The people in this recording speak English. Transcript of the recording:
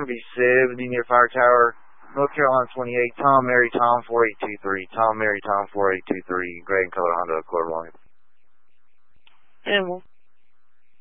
going to be Sid, be near Fire Tower, North Carolina 28, Tom, Mary, Tom, 4823. Tom, Mary, Tom, 4823. Gray and color Honda, quarter line. And